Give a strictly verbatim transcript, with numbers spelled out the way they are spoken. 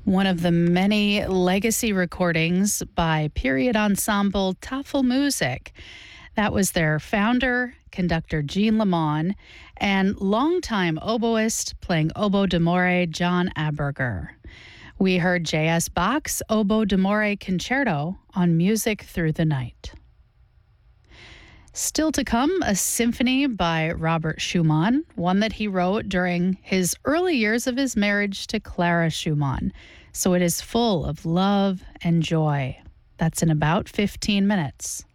One of the many legacy recordings by period ensemble Tafelmusik. That was their founder, conductor Jean Lamon, and longtime oboist playing oboe d'amore John Aberger. We heard J S. Bach's Oboe d'Amore Concerto on Music Through the Night. Still to come, a symphony by Robert Schumann, one that he wrote during his early years of his marriage to Clara Schumann. So it is full of love and joy. That's in about fifteen minutes.